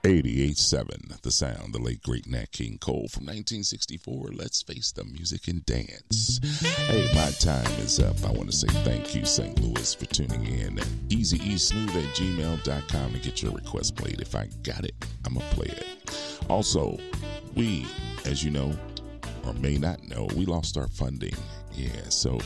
88.7, The Sound, the late great Nat King Cole from 1964. Let's face the music and dance. Hey, my time is up. I want to say thank you, St. Louis, for tuning in. EasyEsmooth@gmail.com to get your request played. If I got it, I'm going to play it. Also, we, as you know, or may not know, we lost our funding. Yeah, so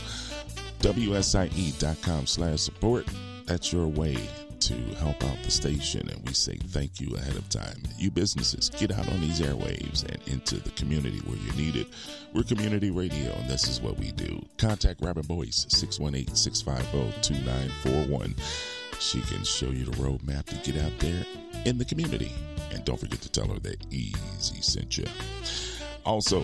WSIE.com/support. That's your way to help out the station, and we say thank you ahead of time. You businesses, get out on these airwaves and into the community where you need it. We're community radio, and this is what we do. Contact Robin Boyce, 618-650-2941. She can show you the roadmap to get out there in the community. And don't forget to tell her that Easy sent you. Also,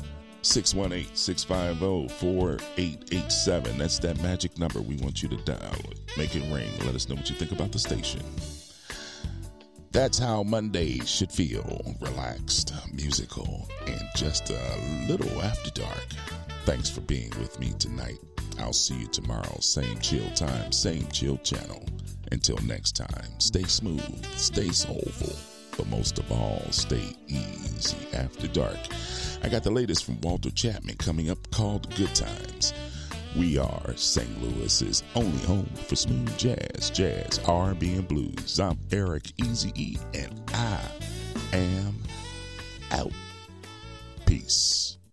618-650-4887. That's that magic number. We want you to dial it. Make it ring. Let us know what you think about the station. That's how Mondays should feel. Relaxed, musical, and just a little after dark. Thanks for being with me tonight. I'll see you tomorrow. Same chill time, same chill channel. Until next time, stay smooth, stay soulful, but most of all, stay easy after dark. I got the latest from Walter Chapman coming up called Good Times. We are St. Louis's only home for smooth jazz, R&B, and blues. I'm Eric Easy-E, and I am out. Peace.